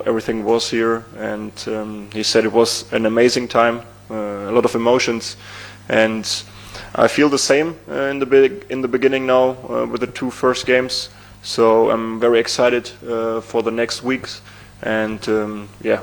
everything was here, and he said it was an amazing time, a lot of emotions, and I feel the same in the beginning now with the two first games. So I'm very excited for the next weeks, and yeah.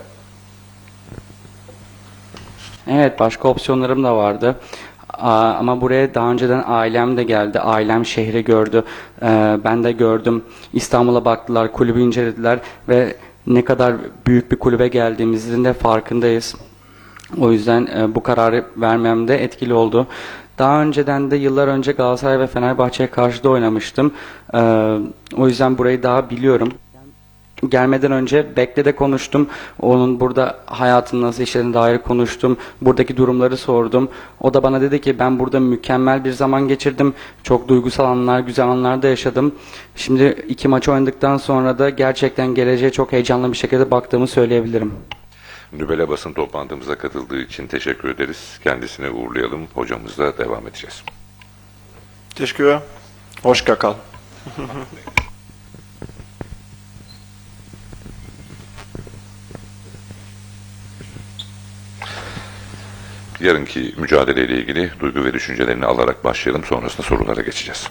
Evet, başka opsiyonlarım da vardı. Ama buraya daha önceden ailem de geldi. Ailem şehri gördü. Ben de gördüm. İstanbul'a baktılar, kulübü incelediler ve ne kadar büyük bir kulübe geldiğimizin de farkındayız. O yüzden bu kararı vermemde etkili oldu. Daha önceden de yıllar önce Galatasaray ve Fenerbahçe'ye karşı da oynamıştım. O yüzden burayı daha biliyorum. Gelmeden önce Bek'le de konuştum. Onun burada hayatının nasıl işlediğine dair konuştum. Buradaki durumları sordum. O da bana dedi ki ben burada mükemmel bir zaman geçirdim. Çok duygusal anlar, güzel anlar da yaşadım. Şimdi 2 maç oynadıktan sonra da gerçekten geleceğe çok heyecanlı bir şekilde baktığımı söyleyebilirim. Nübele basın toplantımıza katıldığı için teşekkür ederiz. Kendisine uğurlayalım. Hocamızla devam edeceğiz. Teşekkür. Hoşça kal. Yarınki mücadeleyle ilgili duygu ve düşüncelerini alarak başlayalım. Sonrasında sorulara geçeceğiz.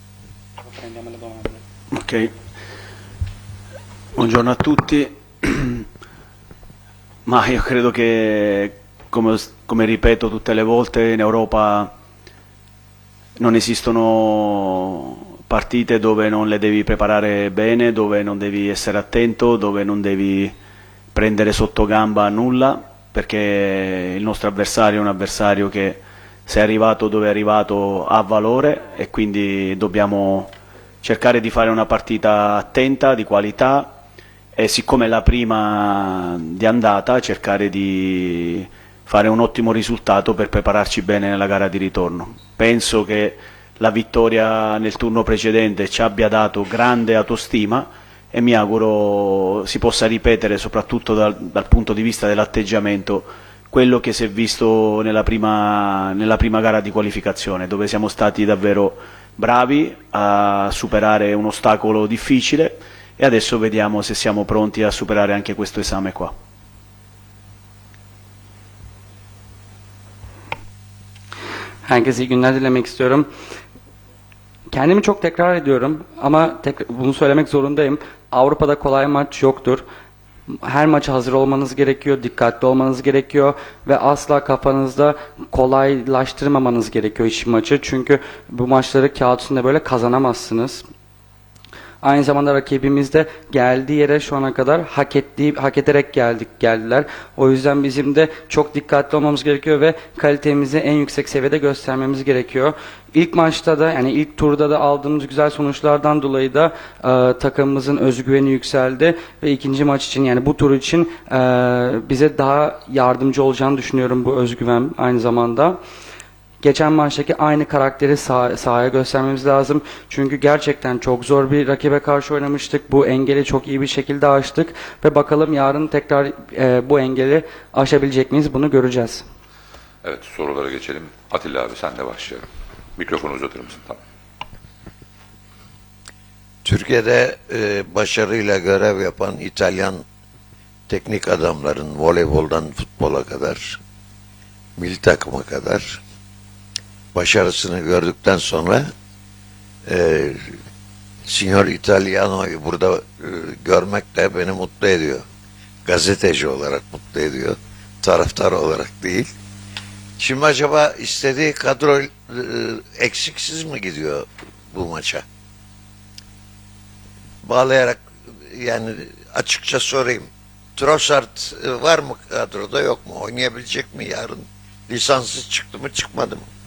Ok. Buongiorno a tutti. Ma io credo che, come ripeto tutte le volte, in Europa non esistono partite dove non le devi preparare bene, dove non devi essere attento, dove non devi prendere sotto gamba nulla, perché il nostro avversario è un avversario che, se è arrivato dove è arrivato, ha valore, e quindi dobbiamo cercare di fare una partita attenta, di qualità, e siccome è la prima di andata, cercare di fare un ottimo risultato per prepararci bene nella gara di ritorno. Penso che la vittoria nel turno precedente ci abbia dato grande autostima e mi auguro si possa ripetere, soprattutto dal punto di vista dell'atteggiamento, quello che si è visto nella prima gara di qualificazione, dove siamo stati davvero bravi a superare un ostacolo difficile, e adesso vediamo se siamo pronti a superare anche questo esame qua. Herkese iyi günler dilemek istiyorum. Kendimi çok tekrar ediyorum ama bunu söylemek zorundayım. Avrupa'da kolay maç yoktur. Her maça hazır olmanız gerekiyor, dikkatli olmanız gerekiyor ve asla kafanızda kolaylaştırmamanız gerekiyor hiçbir maçı. Çünkü bu maçları kağıt üstünde böyle kazanamazsınız. Aynı zamanda rakibimiz de geldiği yere şu ana kadar hak ederek geldiler. O yüzden bizim de çok dikkatli olmamız gerekiyor ve kalitemizi en yüksek seviyede göstermemiz gerekiyor. İlk maçta da, yani ilk turda da aldığımız güzel sonuçlardan dolayı da takımımızın özgüveni yükseldi ve ikinci maç için, yani bu tur için bize daha yardımcı olacağını düşünüyorum bu özgüven aynı zamanda. Geçen maçtaki aynı karakteri sahaya göstermemiz lazım. Çünkü gerçekten çok zor bir rakibe karşı oynamıştık. Bu engeli çok iyi bir şekilde aştık. Ve bakalım yarın tekrar bu engeli aşabilecek miyiz? Bunu göreceğiz. Evet, sorulara geçelim. Atilla abi, senle başlayalım. Mikrofonu uzatır mısın? Tamam. Türkiye'de başarıyla görev yapan İtalyan teknik adamların voleyboldan futbola kadar, milli takıma kadar başarısını gördükten sonra Signor Italiano'yu burada görmek de beni mutlu ediyor. Gazeteci olarak mutlu ediyor. Taraftar olarak değil. Şimdi acaba istediği kadro eksiksiz mi gidiyor bu maça? Bağlayarak, yani açıkça sorayım. Trossard var mı kadroda, yok mu? Oynayabilecek mi yarın? Lisanssız çıktı mı, çıkmadı mı?